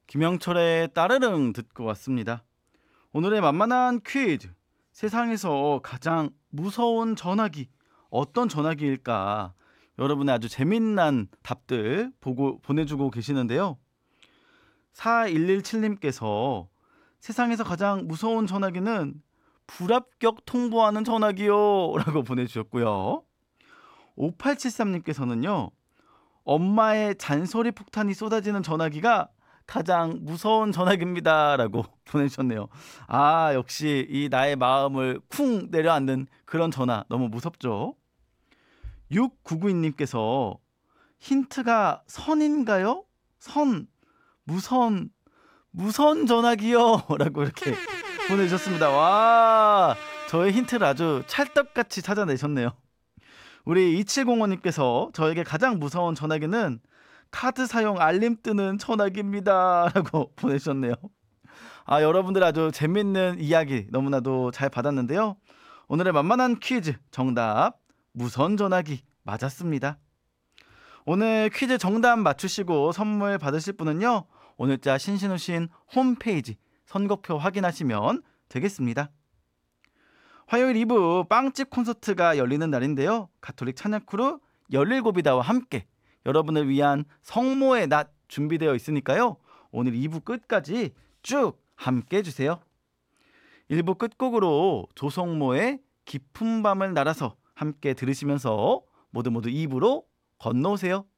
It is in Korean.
김영철의 따르릉 듣고 왔습니다. 오늘의 만만한 퀴즈. 세상에서 가장 무서운 전화기 어떤 전화기일까? 여러분의 아주 재미난 답들 보내주고 계시는데요. 4117님께서 세상에서 가장 무서운 전화기는 불합격 통보하는 전화기요 라고 보내주셨고요. 5873님께서는요. 엄마의 잔소리 폭탄이 쏟아지는 전화기가 가장 무서운 전화기입니다 라고 보내주셨네요. 아, 역시 이 나의 마음을 쿵 내려앉는 그런 전화 너무 무섭죠. 6992님께서 힌트가 선인가요? 선, 무선 전화기요 라고 이렇게 보내주셨습니다. 와, 저의 힌트를 아주 찰떡같이 찾아내셨네요. 우리 2705님께서 저에게 가장 무서운 전화기는 카드 사용 알림 뜨는 전화기입니다 라고 보내주셨네요. 아, 여러분들 아주 재밌는 이야기 너무나도 잘 받았는데요. 오늘의 만만한 퀴즈 정답 무선 전화기 맞았습니다. 오늘 퀴즈 정답 맞추시고 선물 받으실 분은요, 오늘자 신신우신 홈페이지 선곡표 확인하시면 되겠습니다. 화요일 2부 빵집 콘서트가 열리는 날인데요. 가톨릭 찬양크루 17이다와 함께 여러분을 위한 성모의 낮 준비되어 있으니까요. 오늘 2부 끝까지 쭉 함께 해주세요. 1부 끝곡으로 조성모의 깊은 밤을 날아서 함께 들으시면서 모두 2부로 건너오세요.